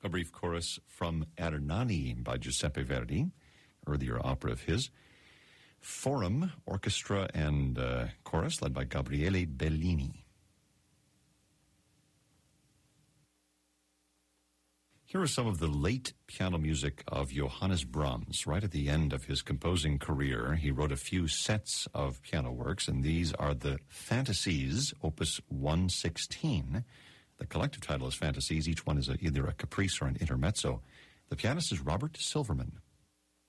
A brief chorus from Ernani by Giuseppe Verdi, earlier opera of his. Forum, orchestra and chorus led by Gabriele Bellini. Here is some of the late piano music of Johannes Brahms. Right at the end of his composing career, he wrote a few sets of piano works, and these are the Fantasies, Opus 116. The collective title is Fantasies. Each one is either a caprice or an intermezzo. The pianist is Robert Silverman.